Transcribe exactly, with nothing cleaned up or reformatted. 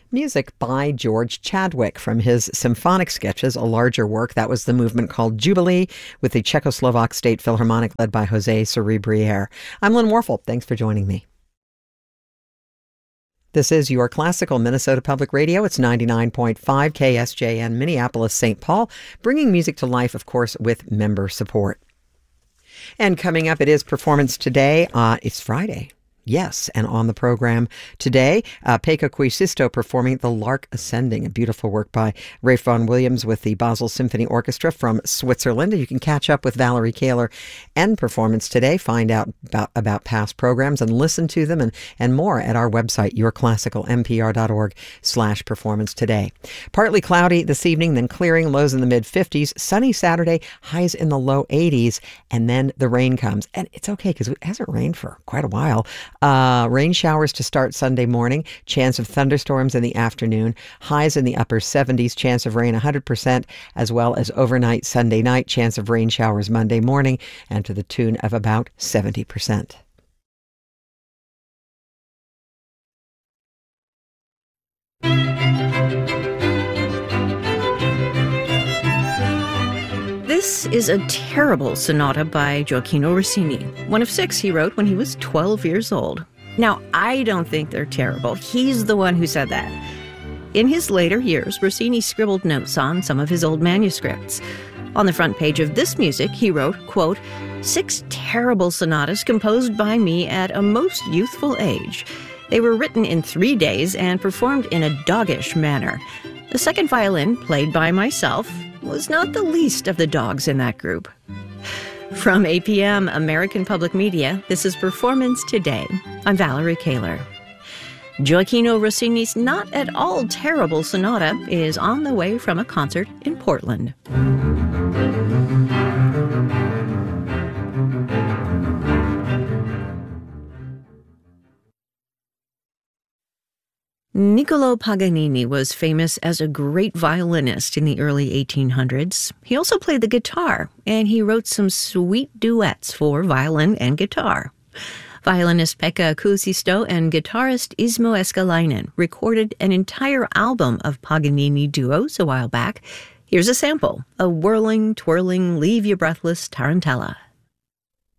Music by George Chadwick from his Symphonic Sketches, a larger work. That was the movement called Jubilee with the Czechoslovak State Philharmonic led by Jose Cerebriere. I'm Lynn Warfel. Thanks for joining me. This is your classical Minnesota Public Radio. It's ninety-nine point five K S J N, Minneapolis, Saint Paul, bringing music to life, of course, with member support. And coming up, it is Performance Today. Uh, it's Friday. Yes, and on the program today, uh, Pekka Kuusisto performing The Lark Ascending, a beautiful work by Ralph Vaughan Williams with the Basel Symphony Orchestra from Switzerland. And you can catch up with Valerie Kaler and Performance Today, find out about, about past programs and listen to them and, and more at our website, yourclassicalmpr.org slash performance today. Partly cloudy this evening, then clearing, lows in the mid fifties, sunny Saturday, highs in the low eighties, and then the rain comes. And it's okay because it hasn't rained for quite a while. Uh, rain showers to start Sunday morning, chance of thunderstorms in the afternoon, highs in the upper seventies, chance of rain one hundred percent, as well as overnight Sunday night, chance of rain showers Monday morning, and to the tune of about seventy percent. This is a terrible sonata by Gioacchino Rossini, one of six he wrote when he was twelve years old. Now, I don't think they're terrible. He's the one who said that. In his later years, Rossini scribbled notes on some of his old manuscripts. On the front page of this music, he wrote, quote, "Six terrible sonatas composed by me at a most youthful age. They were written in three days and performed in a doggish manner. The second violin, played by myself, was not the least of the dogs in that group." From A P M American Public Media, this is Performance Today. I'm Valerie Kaler. Gioacchino Rossini's not at all terrible sonata is on the way from a concert in Portland. Niccolò Paganini was famous as a great violinist in the early eighteen hundreds. He also played the guitar, and he wrote some sweet duets for violin and guitar. Violinist Pekka Kuusisto and guitarist Ismo Eskalainen recorded an entire album of Paganini duos a while back. Here's a sample, a whirling, twirling, leave-you-breathless tarantella.